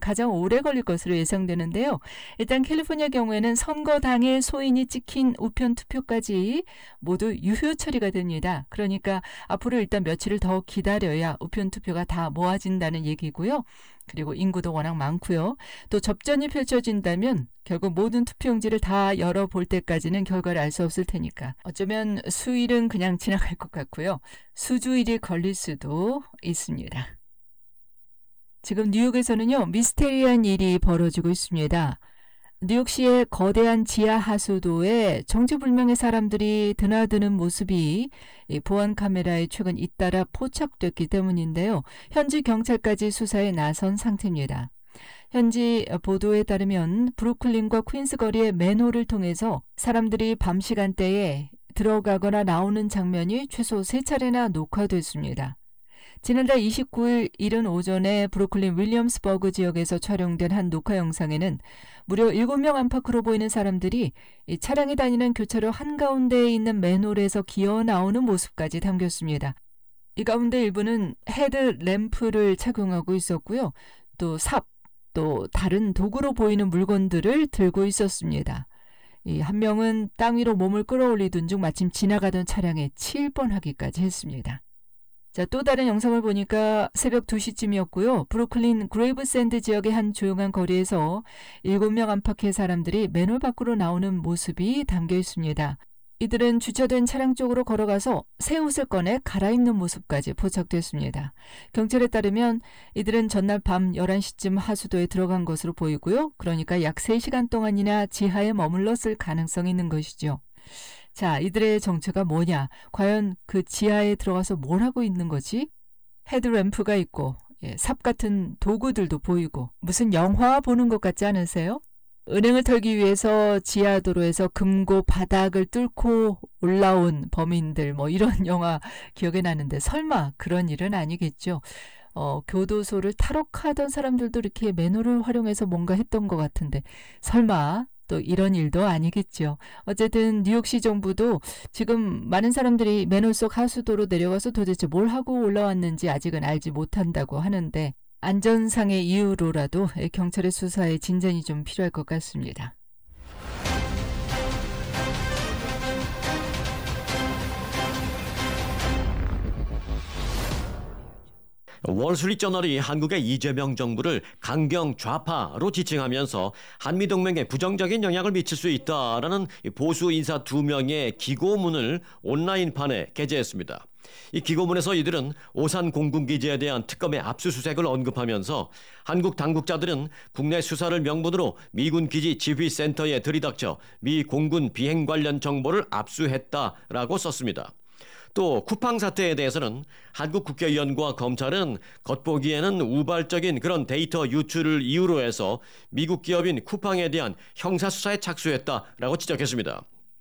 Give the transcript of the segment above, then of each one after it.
가장 오래 걸릴 것으로 예상되는데요. 일단 캘리포니아 경우에는 선거 당일 소인이 찍힌 우편 투표까지 모두 유효 처리가 됩니다. 그러니까 앞으로 일단 며칠을 더 기다려야 우편 투표가 다 모아진다는 얘기고요. 그리고 인구도 워낙 많고요. 또 접전이 펼쳐진다면 결국 모든 투표용지를 다 열어볼 때까지는 결과를 알 수 없을 테니까 어쩌면 수일은 그냥 지나갈 것 같고요. 수주일이 걸릴 수도 있습니다. 지금 뉴욕에서는요, 미스테리한 일이 벌어지고 있습니다. 뉴욕시의 거대한 지하 하수도에 정체불명의 사람들이 드나드는 모습이 보안 카메라에 최근 잇따라 포착됐기 때문인데요. 현지 경찰까지 수사에 나선 상태입니다. 현지 보도에 따르면 브루클린과 퀸스 거리의 맨홀을 통해서 사람들이 밤 시간대에 들어가거나 나오는 장면이 최소 3차례나 녹화됐습니다. 지난달 29일 이른 오전에 브루클린 윌리엄스버그 지역에서 촬영된 한 녹화 영상에는 무려 7명 안팎으로 보이는 사람들이 이 차량이 다니는 교차로 한가운데에 있는 맨홀에서 기어 나오는 모습까지 담겼습니다. 이 가운데 일부는 헤드 램프를 착용하고 있었고요. 또 삽, 또 다른 도구로 보이는 물건들을 들고 있었습니다. 한 명은 땅 위로 몸을 끌어올리던 중 마침 지나가던 차량에 치일 뻔하기까지 했습니다. 자, 또 다른 영상을 보니까 새벽 2시쯤이었고요. 브루클린 그레이브샌드 지역의 한 조용한 거리에서 7명 안팎의 사람들이 맨홀 밖으로 나오는 모습이 담겨 있습니다. 이들은 주차된 차량 쪽으로 걸어가서 새 옷을 꺼내 갈아입는 모습까지 포착됐습니다. 경찰에 따르면 이들은 전날 밤 11시쯤 하수도에 들어간 것으로 보이고요. 그러니까 약 3시간 동안이나 지하에 머물렀을 가능성이 있는 것이죠. 자, 이들의 정체가 뭐냐? 과연 그 지하에 들어가서 뭘 하고 있는 거지? 헤드램프가 있고 삽 같은 도구들도 보이고 무슨 영화 보는 것 같지 않으세요? 은행을 털기 위해서 지하도로에서 금고 바닥을 뚫고 올라온 범인들 이런 영화 기억에 나는데 설마 그런 일은 아니겠죠. 교도소를 탈옥하던 사람들도 이렇게 맨홀을 활용해서 뭔가 했던 것 같은데 설마 또 이런 일도 아니겠죠. 어쨌든 뉴욕시 정부도 지금 많은 사람들이 맨홀 속 하수도로 내려가서 도대체 뭘 하고 올라왔는지 아직은 알지 못한다고 하는데 안전상의 이유로라도 경찰의 수사에 진전이 좀 필요할 것 같습니다. 월스트리트저널이 한국의 이재명 정부를 강경 좌파로 지칭하면서 한미동맹에 부정적인 영향을 미칠 수 있다라는 보수 인사 2명의 기고문을 온라인판에 게재했습니다. 이 기고문에서 이들은 오산 공군기지에 대한 특검의 압수수색을 언급하면서 한국 당국자들은 국내 수사를 명분으로 미군 기지 지휘센터에 들이닥쳐 미 공군 비행 관련 정보를 압수했다라고 썼습니다. 또 쿠팡 사태에 대해서는 한국 국회의원과 검찰은 겉보기에는 우발적인 그런 데이터 유출을 이유로 해서 미국 기업인 쿠팡에 대한 형사수사에 착수했다라고 지적했습니다.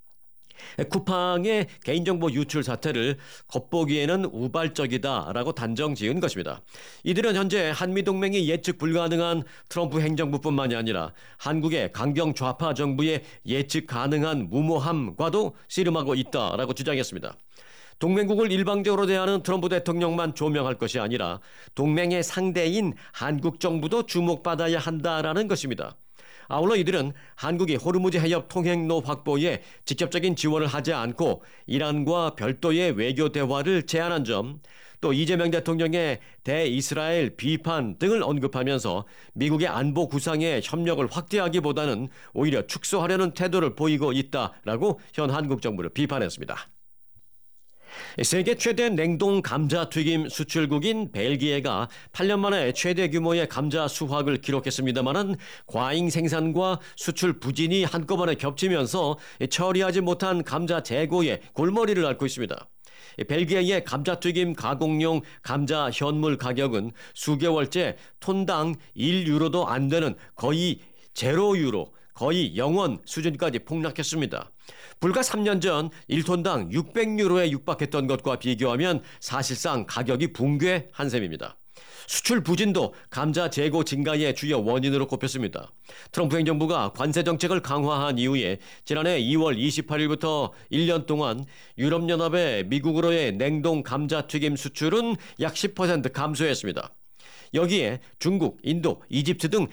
쿠팡의 개인정보 유출 사태를 겉보기에는 우발적이다라고 단정 지은 것입니다. 이들은 현재 한미동맹이 예측 불가능한 트럼프 행정부뿐만이 아니라 한국의 강경 좌파 정부의 예측 가능한 무모함과도 씨름하고 있다라고 주장했습니다. 동맹국을 일방적으로 대하는 트럼프 대통령만 조명할 것이 아니라 동맹의 상대인 한국 정부도 주목받아야 한다라는 것입니다. 아울러 이들은 한국이 호르무즈 해협 통행로 확보에 직접적인 지원을 하지 않고 이란과 별도의 외교 대화를 제안한 점, 또 이재명 대통령의 대이스라엘 비판 등을 언급하면서 미국의 안보 구상의 협력을 확대하기보다는 오히려 축소하려는 태도를 보이고 있다라고 현 한국 정부를 비판했습니다. 세계 최대 냉동 감자튀김 수출국인 벨기에가 8년 만에 최대 규모의 감자 수확을 기록했습니다마는 과잉 생산과 수출 부진이 한꺼번에 겹치면서 처리하지 못한 감자 재고에 골머리를 앓고 있습니다. 벨기에의 감자튀김 가공용 감자 현물 가격은 수개월째 톤당 1유로도 안 되는 거의 제로 유로, 거의 0원 수준까지 폭락했습니다. 불과 3년 전 1톤당 600유로에 육박했던 것과 비교하면 사실상 가격이 붕괴한 셈입니다. 수출 부진도 감자 재고 증가의 주요 원인으로 꼽혔습니다. 트럼프 행정부가 관세 정책을 강화한 이후에 지난해 2월 28일부터 1년 동안 유럽연합의 미국으로의 냉동 감자튀김 수출은 약 10% 감소했습니다. 여기에 중국, 인도, 이집트 등